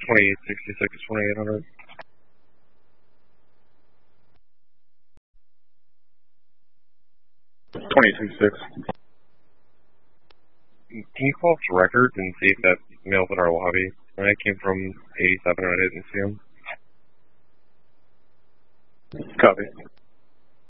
2866, 2800. 22-6. Can you call off the record and see if that mail's in our lobby? I came from 87 and I didn't see him. Copy.